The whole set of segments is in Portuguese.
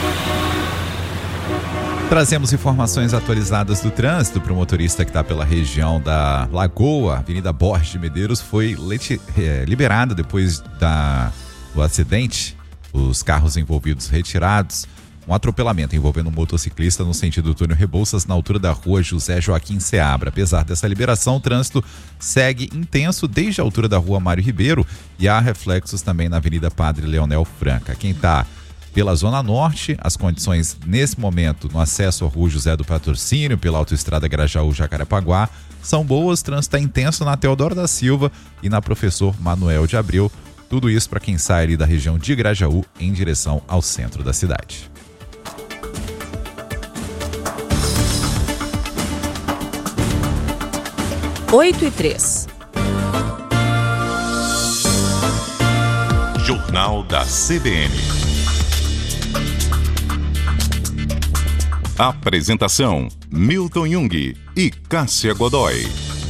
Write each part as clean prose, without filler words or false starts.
Trazemos informações atualizadas do trânsito para o motorista que está pela região da Lagoa. Avenida Borges de Medeiros foi liberada depois do acidente. Os carros envolvidos retirados. Um atropelamento envolvendo um motociclista no sentido do túnel Rebouças, na altura da rua José Joaquim Seabra. Apesar dessa liberação, o trânsito segue intenso desde a altura da rua Mário Ribeiro e há reflexos também na Avenida Padre Leonel Franca. Quem está pela Zona Norte, as condições nesse momento no acesso à rua José do Patrocínio, pela autoestrada Grajaú-Jacarepaguá, são boas. O trânsito é intenso na Teodoro da Silva e na Professor Manuel de Abreu. Tudo isso para quem sai ali da região de Grajaú em direção ao centro da cidade. Oito e 3. Jornal da CBN. Apresentação: Milton Jung e Cássia Godoy.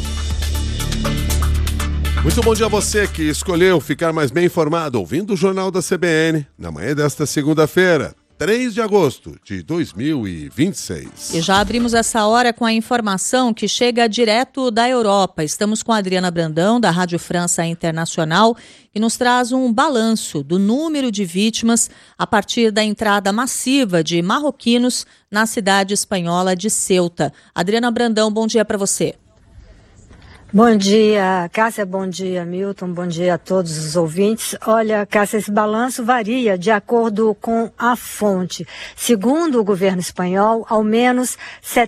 Muito bom dia a você que escolheu ficar mais bem informado ouvindo o Jornal da CBN na manhã desta segunda-feira, 3 de agosto de 2026. E já abrimos essa hora com a informação que chega direto da Europa. Estamos com a Adriana Brandão, da Rádio França Internacional, que nos traz um balanço do número de vítimas a partir da entrada massiva de marroquinos na cidade espanhola de Ceuta. Adriana Brandão, bom dia para você. Bom dia, Cássia, bom dia, Milton, bom dia a todos os ouvintes. Olha, Cássia, esse balanço varia de acordo com a fonte. Segundo o governo espanhol, ao menos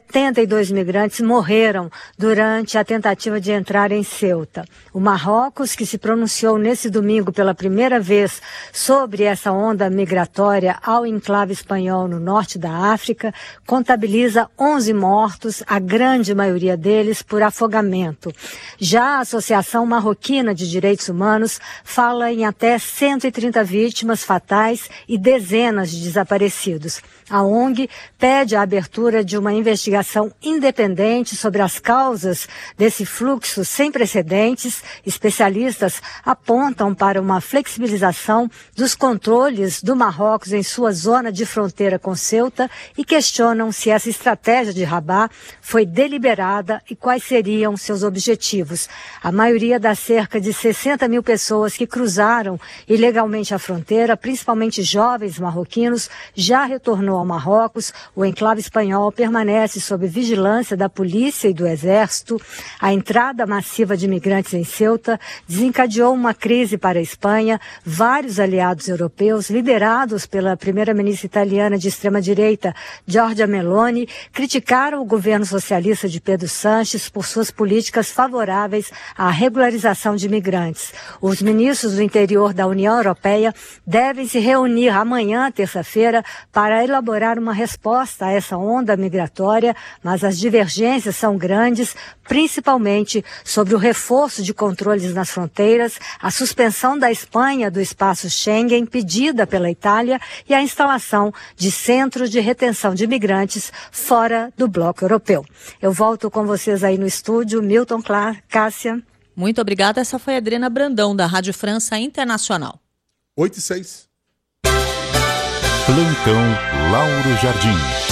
72 migrantes morreram durante a tentativa de entrar em Ceuta. O Marrocos, que se pronunciou nesse domingo pela primeira vez sobre essa onda migratória ao enclave espanhol no norte da África, contabiliza 11 mortos, a grande maioria deles por afogamento. Já a Associação Marroquina de Direitos Humanos fala em até 130 vítimas fatais e dezenas de desaparecidos. A ONG pede a abertura de uma investigação independente sobre as causas desse fluxo sem precedentes. Especialistas apontam para uma flexibilização dos controles do Marrocos em sua zona de fronteira com Ceuta e questionam se essa estratégia de Rabat foi deliberada e quais seriam seus objetivos. A maioria das cerca de 60 mil pessoas que cruzaram ilegalmente a fronteira, principalmente jovens marroquinos, já retornou ao Marrocos. O enclave espanhol permanece sob vigilância da polícia e do exército. A entrada massiva de imigrantes em Ceuta desencadeou uma crise para a Espanha. Vários aliados europeus, liderados pela primeira-ministra italiana de extrema-direita, Giorgia Meloni, criticaram o governo socialista de Pedro Sánchez por suas políticas favoráveis à regularização de imigrantes. Os ministros do interior da União Europeia devem se reunir amanhã, terça-feira, para elaborar uma resposta a essa onda migratória, mas as divergências são grandes, principalmente sobre o reforço de controles nas fronteiras, a suspensão da Espanha do espaço Schengen pedida pela Itália e a instalação de centros de retenção de imigrantes fora do bloco europeu. Eu volto com vocês aí no estúdio, Milton, Cássia. Muito obrigada. Essa foi a Adriana Brandão, da Rádio França Internacional. 8 e 6. Plantão Lauro Jardim.